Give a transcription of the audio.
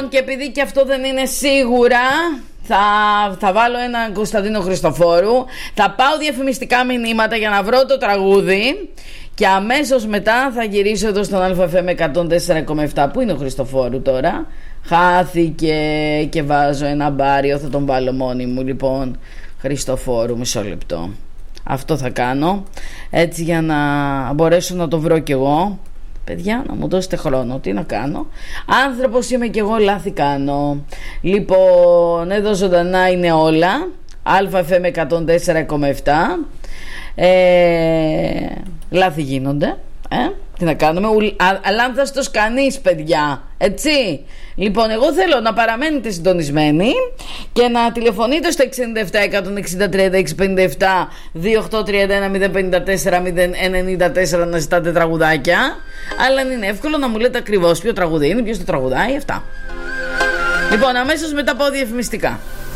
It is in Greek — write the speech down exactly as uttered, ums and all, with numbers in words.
Και επειδή και αυτό δεν είναι σίγουρα, θα, θα βάλω έναν Κωνσταντίνο Χριστοφόρου. Θα πάω διαφημιστικά μηνύματα για να βρω το τραγούδι. Και αμέσως μετά θα γυρίσω εδώ στον Α Φ Εμ εκατόν τέσσερα κόμμα επτά. Πού είναι ο Χριστοφόρου τώρα? Χάθηκε και βάζω ένα μπάριο. Θα τον βάλω μόνη μου. Λοιπόν, Χριστοφόρου, μισό λεπτό. Αυτό θα κάνω, έτσι για να μπορέσω να το βρω κι εγώ. Παιδιά, να μου δώσετε χρόνο. Τι να κάνω? Άνθρωπος είμαι κι εγώ, λάθη κάνω. Λοιπόν, εδώ ζωντανά είναι όλα. Α Φ Εμ εκατόν τέσσερα κόμμα επτά. ε, Λάθη γίνονται, ε? Τι να κάνουμε? Αλάνθαστος κανείς, παιδιά. Έτσι. Λοιπόν, εγώ θέλω να παραμένετε συντονισμένοι και να τηλεφωνείτε στο εξήντα επτά εκατόν εξήντα τριάντα έξι πενήντα επτά δύο οκτώ τριάντα ένα μηδέν πενήντα τέσσερα μηδέν ενενήντα τέσσερα να ζητάτε τραγουδάκια. Αλλά είναι εύκολο να μου λέτε ακριβώς ποιο τραγουδί είναι, ποιος το τραγουδάει, αυτά. Λοιπόν, αμέσως μετά πάω διαφημιστικά.